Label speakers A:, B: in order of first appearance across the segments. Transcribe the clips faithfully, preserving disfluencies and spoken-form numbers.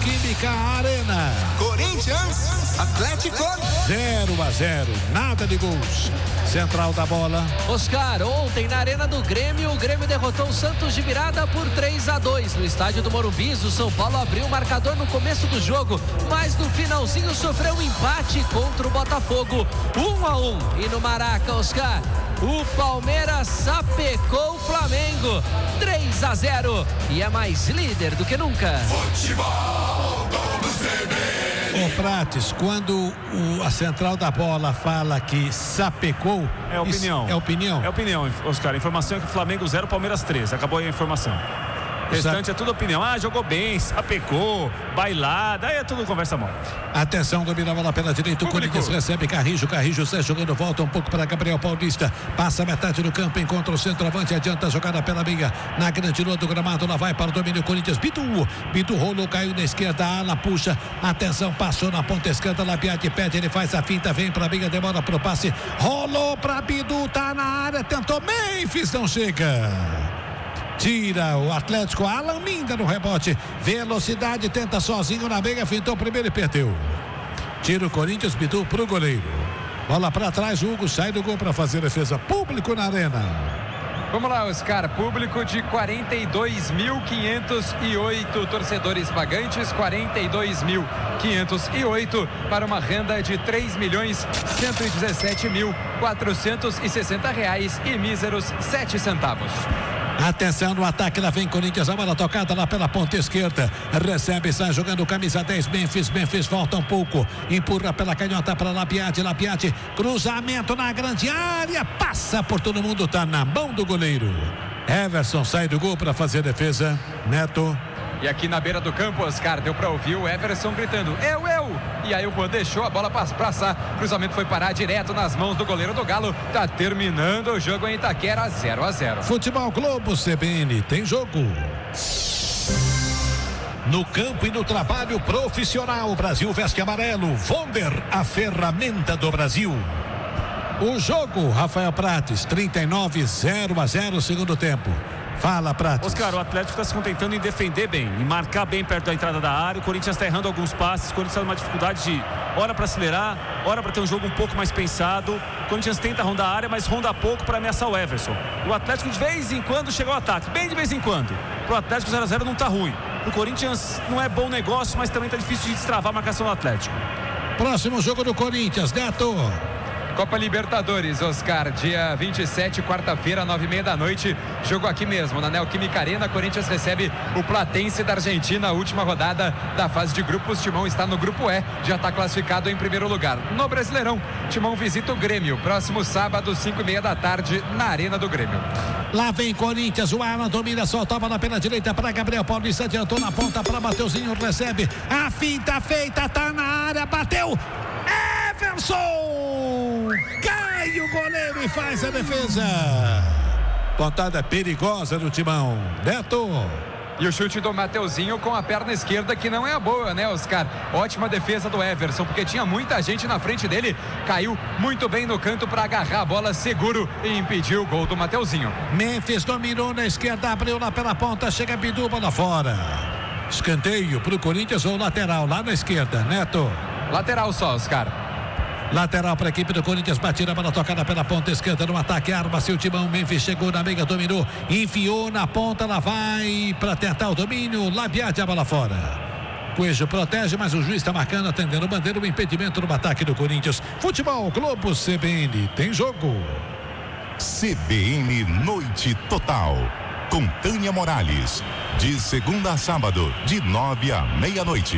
A: Neoquímica Arena.
B: Corinthians, Atlético.
A: zero a zero, nada de gols. Central da bola.
C: Oscar, ontem na Arena do Grêmio, o Grêmio derrotou o Santos de virada por três a dois. No estádio do Morumbi, o São Paulo abriu o marcador no começo do jogo, mas no finalzinho sofreu um empate contra o Botafogo. um a um. E no Maraca, Oscar, o Palmeiras sapecou o Flamengo. três a zero. E é mais líder do que nunca.
D: Futebol do C B.
A: Ô Prates, quando o, a central da bola fala que sapecou,
E: é opinião.
A: É opinião?
E: É opinião, Oscar. A informação é que o Flamengo zero, Palmeiras três. Acabou aí a informação. O restante é tudo opinião. Ah, jogou bem, sapecou, bailada, aí é tudo conversa mole.
A: Atenção, domina a bola pela direita, o Corinthians recebe Carrijo, Carrijo sai jogando, volta um pouco para Gabriel Paulista, passa a metade do campo, encontra o centroavante, adianta a jogada pela meia, na grande lua do gramado, lá vai para o domínio Corinthians, Bidu, Bidu rolou, caiu na esquerda, a ala puxa, atenção, passou na ponta esquerda, Labiati pede, ele faz a finta, vem para a meia, demora pro passe, rolou para Bidu, tá na área, tentou, Memphis, não chega. Tira o Atlético, Alan Minda no rebote, velocidade, tenta sozinho na meia, fintou primeiro e perdeu. Tira o Corinthians, Bidu pro goleiro. Bola para trás, Hugo sai do gol para fazer defesa. Público na arena.
F: Vamos lá, Oscar. Público de quarenta e dois mil quinhentos e oito torcedores pagantes, quarenta e dois mil quinhentos e oito para uma renda de três milhões cento e dezessete mil quatrocentos e sessenta reais e míseros sete centavos.
A: Atenção no ataque, lá vem Corinthians, a bola tocada lá pela ponta esquerda, recebe, sai jogando camisa dez, Memphis, Memphis volta um pouco, empurra pela canhota para Labiati, Labiati, cruzamento na grande área, passa por todo mundo, tá na mão do goleiro. Everson sai do gol para fazer defesa, Neto.
F: E aqui na beira do campo, Oscar, deu para ouvir o Everson gritando, eu, eu! E aí o Juan deixou a bola passar, cruzamento foi parar direto nas mãos do goleiro do Galo, tá terminando o jogo em Itaquera, zero a zero.
A: Futebol Globo C B N, tem jogo. No campo e no trabalho profissional, o Brasil veste amarelo, Vonder, a ferramenta do Brasil. O jogo, Rafael Prates, trinta e nove, zero a zero, segundo tempo. Fala, Prates.
E: Oscar, o Atlético está se contentando em defender bem, em marcar bem perto da entrada da área. O Corinthians está errando alguns passes. O Corinthians está numa dificuldade de hora para acelerar, hora para ter um jogo um pouco mais pensado. O Corinthians tenta rondar a área, mas ronda pouco para ameaçar o Everson. O Atlético de vez em quando chega ao ataque, bem de vez em quando. Pro Atlético zero a zero não está ruim. O Corinthians não é bom negócio, mas também está difícil de destravar a marcação do Atlético.
A: Próximo jogo do Corinthians, Neto.
F: Copa Libertadores, Oscar, dia vinte e sete, quarta-feira, nove e meia da noite, jogo aqui mesmo, na Neoquímica Arena. Corinthians recebe o Platense da Argentina, a última rodada da fase de grupos. Timão está no grupo E, já está classificado em primeiro lugar. No Brasileirão, Timão visita o Grêmio, próximo sábado, cinco e meia da tarde, na Arena do Grêmio.
A: Lá vem Corinthians, o Alan domina, solta a bola pela direita para Gabriel Paulista, adiantou na ponta para Mateuzinho, recebe, a finta feita, tá na área, bateu, Everson! Cai o goleiro e faz a defesa. Pontada perigosa do Timão. Neto.
F: E o chute do Mateuzinho com a perna esquerda, que não é a boa, né, Oscar? Ótima defesa do Everson, porque tinha muita gente na frente dele. Caiu muito bem no canto para agarrar a bola seguro e impediu o gol do Mateuzinho.
A: Memphis dominou na esquerda, abriu lá pela ponta, chega Bidu, bola fora. Escanteio pro Corinthians ou lateral lá na esquerda, Neto.
F: Lateral só, Oscar.
A: Lateral para a equipe do Corinthians, batida a bola tocada pela ponta esquerda no ataque, arma-se o Timão, Memphis chegou na meia, dominou, enfiou na ponta, lá vai para tentar o domínio, Labiati a bola fora. Coelho protege, mas o juiz está marcando, atendendo o bandeira, o impedimento no ataque do Corinthians. Futebol Globo C B N, tem jogo.
D: C B N Noite Total, com Tânia Morales, de segunda a sábado, de nove à meia-noite.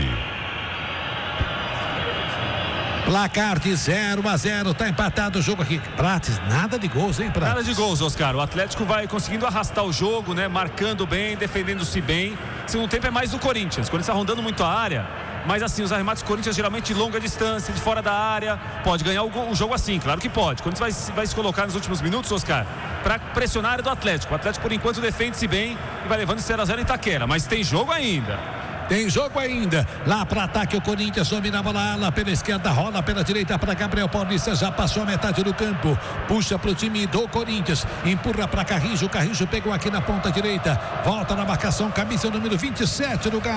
A: Placar de zero a zero, tá empatado o jogo aqui. Prates, nada de gols, hein, Prates?
E: Nada de gols, Oscar. O Atlético vai conseguindo arrastar o jogo, né? Marcando bem, defendendo-se bem. Segundo tempo é mais do Corinthians. O Corinthians está rondando muito a área, mas assim, os arremates do Corinthians geralmente de longa distância, de fora da área. Pode ganhar o, gol, o jogo assim, claro que pode. O Corinthians vai, vai se colocar nos últimos minutos, Oscar, para pressionar a área do Atlético. O Atlético, por enquanto, defende-se bem e vai levando zero a zero em Itaquera, mas tem jogo ainda.
A: Tem jogo ainda. Lá para ataque o Corinthians domina a bola, ala pela esquerda, rola pela direita para Gabriel Paulista, já passou a metade do campo. Puxa para o time do Corinthians, empurra para Carrijo, Carrijo pegou aqui na ponta direita, volta na marcação, camisa número vinte e sete do Galo.